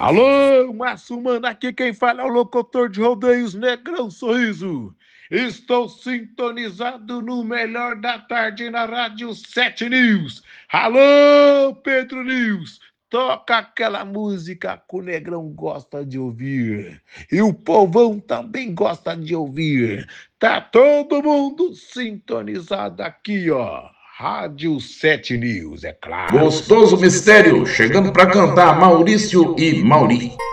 Alô, Márcio Mano, aqui quem fala é o locutor de rodeios Negrão Sorriso. Estou sintonizado no melhor da tarde na Rádio 7 News. Alô, Pedro News, toca aquela música que o Negrão gosta de ouvir. E o povão também gosta de ouvir. Tá todo mundo sintonizado aqui, ó. Rádio 7 News, é claro. Gostoso Mistério, chegando para cantar Maurício e Mauri.